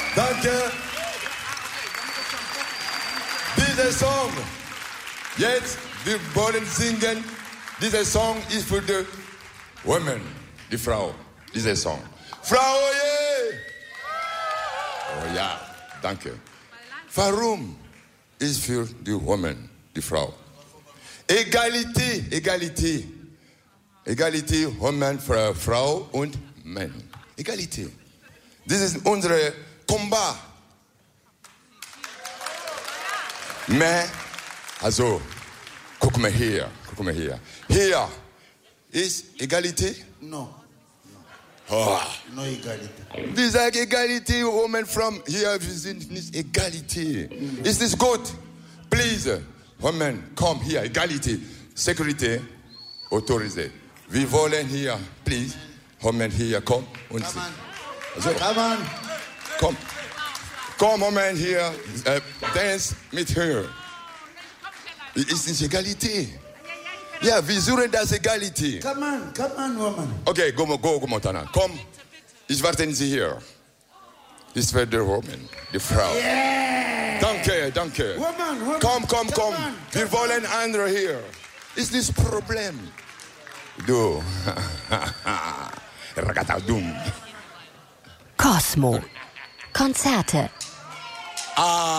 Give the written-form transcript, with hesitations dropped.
Danke. Dieser Song, jetzt, wir wollen singen. Dieser Song ist für die Women, die Frau. Dieser Song. Frau, yeah. Oh ja, danke. Warum ist für die Women, die Frau? Egalité, Egalité. Egalité, Women, Frau und Mann. Egalité. Das ist unser Combat. Mais, also, guck mal hier. Hier ist Egalité? No. Oh. No Egalité. Wir sagen Egalité, Women from hier, wir sind nicht Egalité. Ist nicht gut. Please, Women, komm hier, Egalité. Security, autorisé. Wir wollen hier, please, Women hier, komm. Und Come on. also, Come on. komm. Komm, Women hier, dance mit her. Ist nicht Egalité. Ja, wir suchen das Egalité. Come on, woman. Okay, go, Montana. Komm, ich warte Sie hier. Das wird die Woman, die Frau. Yeah. Danke. Woman. Komm. Come on. Wir wollen andere hier. Ist das Problem? Du. Ragatadum. Cosmo. Konzerte.